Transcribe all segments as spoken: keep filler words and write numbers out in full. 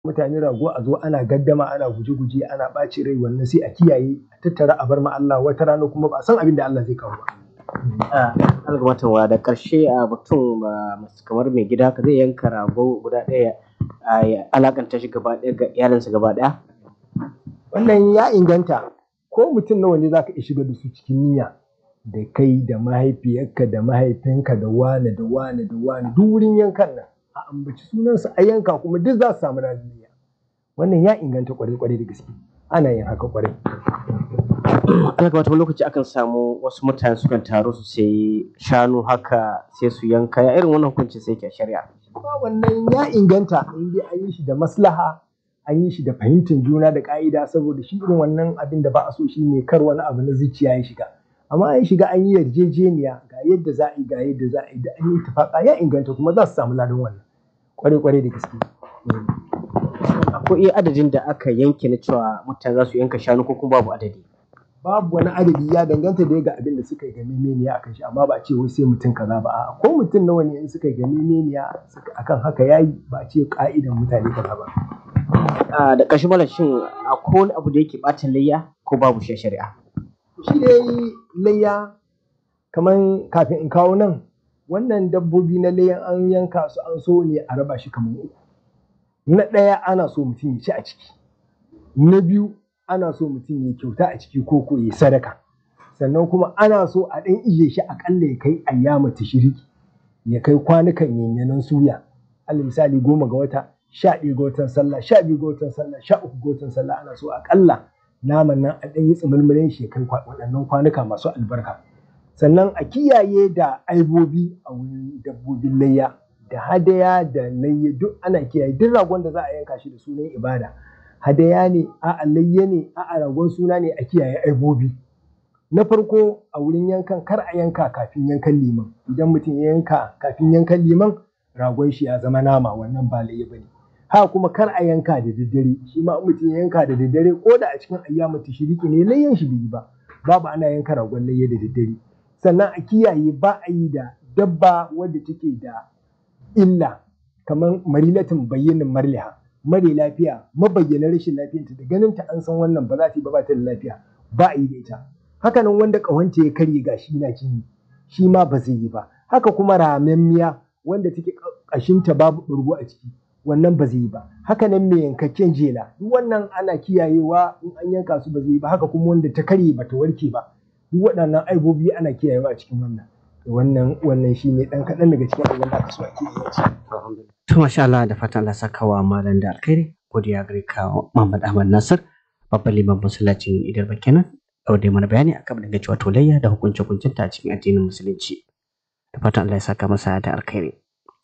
mutane rago a zo ana gaddama ana guje-guje ana ɓaci rai, wannan sai a kiyaye a tattara a bar ma Allah, wata rana kuma ba a san abin da Allah zai kawo ba. Algamatanwa da ƙarshe a mutum kamar mai gida ka zai yanka rago guda ɗaya a alakanta shi gaba ɗaya ga iyalinsa gaba ɗaya? Wannan ya inganta, ko mutum nawa ne za ka iya shiga da su cikin niyya, da kai da mahaifiyarka da mahaifinka da wane da wane da wane, duk wurin yankan nan a ambaci sunansa a yanka kuma duk za su samu ladan niyya. Wannan ya inganta kwarai-kwarai da gaske, ana yin haka kwarai. Algamata wani lokaci akan samu wasu mutane sukan taru su sayi shanu haka sai su yanka, ya irin wannan hukunci sai ke shari'a? Wannan ya inganta in dai an yi shi da maslaha, an yi shi da fahimtar juna da ƙa'ida, saboda shi irin wannan abin da ba a so shi ne kar wani abu na zuciya ya shiga. Amma an shiga an yi yarjejeniya ga yadda za a yi ga yadda za a yi da an yi tufaƙa, ya inganta kuma za su samu ladan wannan kwarai-kwarai da gaske. Akwai iya adadin da aka yanke na cewa mutane za su yanka shanu ko kuma babu adadi? Babu wani adadi, ya danganta da ga abin da suka yi gamemeniya akan shi, amma ba a ce wai sai mutum kaza ba. A'a, ko mutum nawa ne in suka yi gamemeniya akan haka yayi, ba a ce ka'idan mutane kaza ba. Da ƙarshe malam, shin akwai wani abu da yake ɓata layya ko babu shi a shari'a? Shi dai layya, kamar kafin in kawo nan, wannan dabbobi na layyan an yanka su an so ne a raba shi kamar uku. Na ɗaya ana so mutum ya ci a ciki. Na biyu ana so mutum ya kyauta a ciki ko ko ya sadaka. Sannan kuma ana so a ɗan ije shi aƙalla ya kai ayyama tashiriki, ya kai kwanukan yanyanan suya. Alal misali goma ga wata, sha ɗaya ga watan sallah, sha biyu ga watan sallah, sha uku ga watan sallah, ana so aƙalla naman nan a ɗan yi tsimulmulin shi ya kai waɗannan kwanuka masu albarka. Sannan a kiyaye da aibobi a wurin dabbobin layya, da hadaya da layya duk ana kiyaye. Duk ragon da za a yanka shi da sunan ibada, hadaya ne, a'a layya ne, a'a ragon suna ne, a kiyaye aibobi. Na farko a wurin yankan, kar a yanka kafin yankan liman. Idan mutum ya yanka kafin yankan liman, ragon shi ya zama nama, wannan ba layya bane. Haka kuma kar a yanka da daddare, shi ma mutum ya yanka da daddare ko da a cikin ayyamu tashiriki ne, layyan shi bai yi ba. Babu ana yanka ragon layya da daddare. Sannan a kiyaye ba a yi da dabba wadda take da illa, kamar marilatin bayyinin marliha, mare lafiya, mabayyanar rashin lafiyarta, da ganin ta an san wannan ba za ta yi ba, ba ta da lafiya, ba a yi da ita. Haka nan wanda ƙahonta ya karye ga shi na jini, shi ma ba zai yi ba. Haka kuma ramammiya wanda take ƙashinta babu ɓurgo a ciki, wannan ba zai yi ba. Haka nan mai yankakken jela, duk wannan ana kiyayewa, in an yanka su ba zai yi ba. Haka kuma wanda ta karye ba ta warke ba, duk waɗannan aibobi ana kiyayewa a cikin wannan. Wannan wannan shi ne ɗan kaɗan daga cikin abin da aka so a kiyaye. To masha Allah, da fatan Allah saka wa malam da alkhairi. Godiya gare ka Muhammad Ahmad Nasir, babban liman masallacin Idarba kenan, da dai mana bayani akan daga cewa tolayya da hukunce-hukuncen ta cikin addinin musulunci. Da fatan Allah ya saka masa da alkhairi.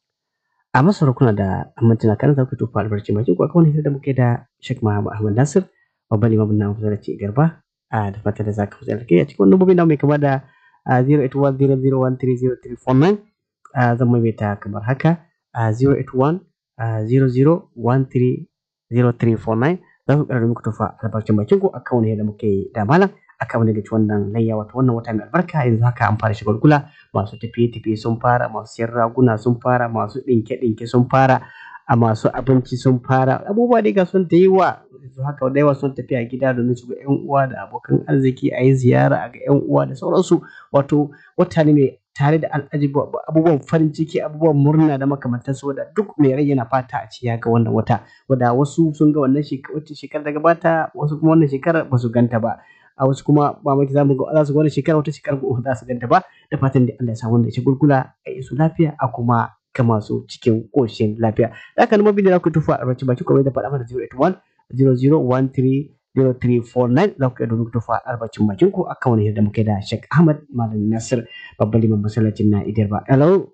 A Masar kuna da mintuna kan za ku tufa albarci mai ko akwai wani da muke da Sheikh Muhammad Ahmad Nasir, babban liman na masallacin Idarba. A da fatan da zaka musu alkhairi a cikin wannan babin mai kama da zero eight one zero zero one three zero three four nine, zan maimaita kamar haka zero eight one zero zero one three zero three four nine. Za ku ƙarfi muku tufa albarcin bakin ku akan wani da muke da malam akan wani da ci wannan layya, wato wannan wata mai albarka. Yanzu haka an fara shagulgula, masu tafiye-tafiye sun fara, masu siyar raguna sun fara, masu ɗinke-ɗinke sun fara, a masu abinci sun fara, abubuwa dai ga sun da yawa. Yanzu haka da yawa sun tafi a gida domin su ga 'yan uwa da abokan arziki, a yi ziyara a ga 'yan uwa da sauransu. Wato wata ne mai tare da al'ajibi, abubuwan farin ciki, abubuwan murna da makamantansu, wadda duk mai rai yana fata a ci ya ga wannan wata, wadda wasu sun ga wannan shekarar da gabata, wasu kuma wannan shekarar ba su ganta ba, a wasu kuma ba maki za mu ga za su ga wannan shekarar, wata shekarar ba za su ganta ba. Da fatan da Allah ya sa wanda ya ci gurgula a yi su lafiya, a kuma kama su cikin ƙoshin lafiya. Da haka numa bidiyo za ku tufa a barci baki kuma da faɗa mana zero eight one zero zero one three zero three four nine, za ku iya domin tufa albacin bakin ku akan wani da muke da Sheikh Ahmad Malam Nasir, babban liman masallacin na Idarba. Hello.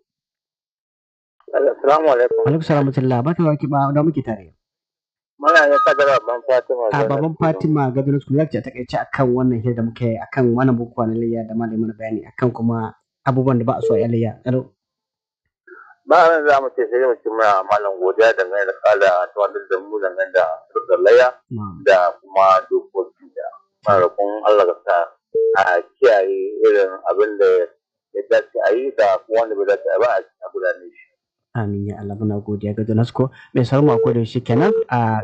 Assalamu alaikum. Wa alaikum salam wa rahmatullah. Barka da ba da muke tare. Muna yin kadara ban Fatima. A baban Fatima Gadon School lecture ta kai akan wannan hira da muke akan wannan bukuwa na layya da malamin bayani akan kuma abubuwan da ba a so a layya. Hello. Ba ran za mu ce sai mu ci muna malam godiya da mai da kala ta wannan da mu nan da layya da kuma dokoki da marakon Allah ka sa a kiyaye irin abin da ya dace a yi da kuma wanda bai dace a ba a gudanar shi. Amin ya Allah, muna godiya ga Donasco mai sarma ko da shi kenan a